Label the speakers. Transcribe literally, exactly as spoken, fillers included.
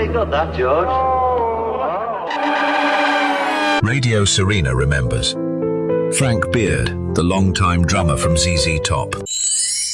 Speaker 1: you got that, George.
Speaker 2: Radio Serena remembers. Frank Beard, the longtime drummer from Z Z Top.